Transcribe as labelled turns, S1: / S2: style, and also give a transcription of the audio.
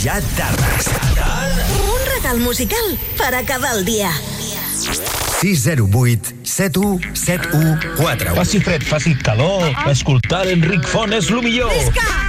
S1: ja tardes.
S2: Un regal musical per acabar el dia.
S1: 608 7171 4.
S3: Faci fred, faci calor, escoltar Enric Font és el millor.
S2: Visca!